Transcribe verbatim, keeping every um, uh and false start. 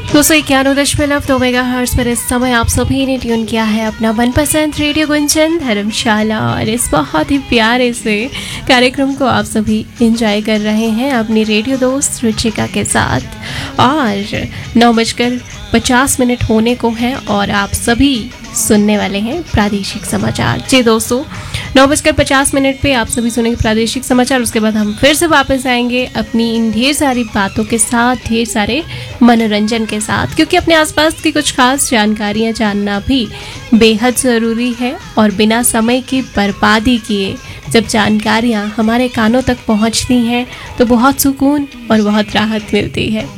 दो सौ इक्यानवे दशमलव दो मेगा हर्ट्ज पर इस समय आप सभी ने ट्यून किया है अपना मनपसंद रेडियो गुंजन धर्मशाला, और इस बहुत ही प्यारे से कार्यक्रम को आप सभी एंजॉय कर रहे हैं अपनी रेडियो दोस्त रुचिका के साथ। और नौ बजकर पचास मिनट होने को हैं और आप सभी सुनने वाले हैं प्रादेशिक समाचार। जी दोस्तों, नौ बजकर पचास मिनट पे आप सभी सुनेंगे प्रादेशिक समाचार। उसके बाद हम फिर से वापस आएंगे अपनी इन ढेर सारी बातों के साथ, ढेर सारे मनोरंजन के साथ, क्योंकि अपने आसपास की कुछ खास जानकारियां जानना भी बेहद ज़रूरी है। और बिना समय की बर्बादी किए जब जानकारियां हमारे कानों तक पहुंचती हैं तो बहुत सुकून और बहुत राहत मिलती है।